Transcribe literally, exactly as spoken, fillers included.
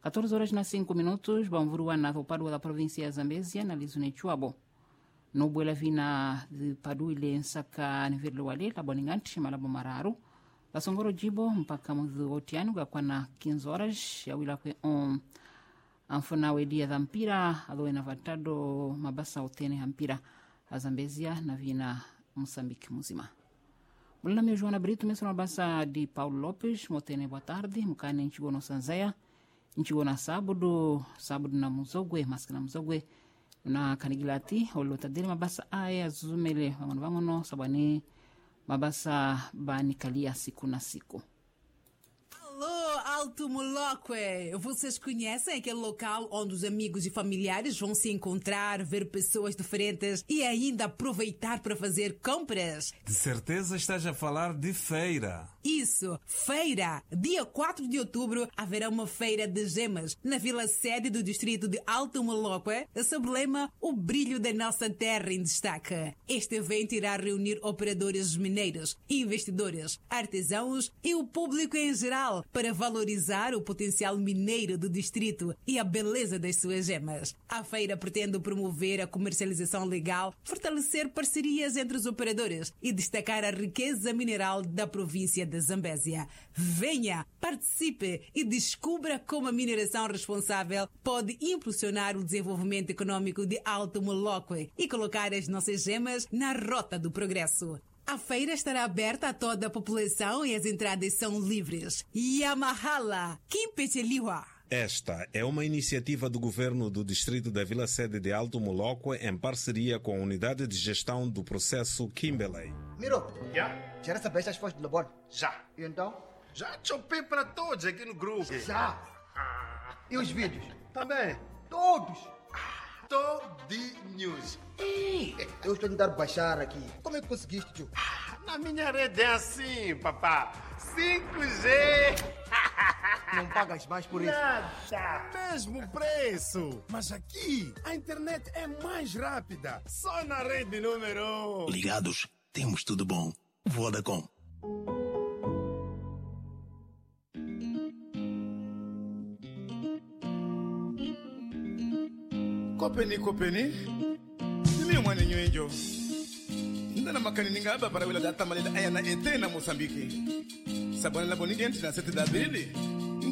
catorze horas na cinco minutos, Bamvurua na Padua da província ya Zambésia, na Lizune Chuabo. No Buela Vina de Padu ile nsaka nivirlo wale, la Boninganti, Malabo Mararu. La Songoro Jibo, mpaka mudhu otianu, gakwa na quinze horas, ya wila kwe on anfonawe dia da mpira, alo enavatado mabasa otene hampira a Zambésia, na vina Moçambique muzima. Mulina meu Joana Brito, mesmo na basa de Paulo Lopes, motene boa tarde, mukane nchigo no Sanzaya, nchigo na sábado, sábado na Muzogwe, maska na Muzogwe, na Kanigilati, olota dele mabasa aya zumele, wangono wangono, sabani mabasa banikalia siku na siku. Alô, Alto Moloque! Vocês conhecem aquele local onde os amigos e familiares vão se encontrar, ver pessoas diferentes e ainda aproveitar para fazer compras? De certeza estás a falar de feira. Isso, feira! Dia quatro de outubro haverá uma feira de gemas na vila sede do distrito de Alto Moloque, sob o lema O Brilho da Nossa Terra em Destaque. Este evento irá reunir operadores mineiros, investidores, artesãos e o público em geral para valorizar o potencial mineiro do distrito e a beleza das suas gemas. A feira pretende promover a comercialização legal, fortalecer parcerias entre os operadores e destacar a riqueza mineral da província de Zambésia. Venha, participe e descubra como a mineração responsável pode impulsionar o desenvolvimento econômico de Alto Moloque e colocar as nossas gemas na rota do progresso. A feira estará aberta a toda a população e as entradas são livres. Yamahala, Kimpecheliwa. Esta é uma iniciativa do governo do distrito da Vila Sede de Alto Moloque em parceria com a unidade de gestão do processo Kimberley. Miro, Já? já recebeste as fotos do labor? Já. E então? Já chopei para todos aqui no grupo. Já. E os vídeos? Também. Todos. Todinhos. Eu estou a tentar baixar aqui. Como é que conseguiste, tio? Na minha rede é assim, papá. cinco G. Não pagas mais por isso? Nada. Mesmo preço. Mas aqui a internet é mais rápida. Só na rede número um. Ligados, temos tudo bom. Vodacom. Kopeni kopeni. Ni mwana nywenjo. Ndana makani ninga aba para wila data malila ayana etena Mozambique. Sabona la bonigenti na sete da bili.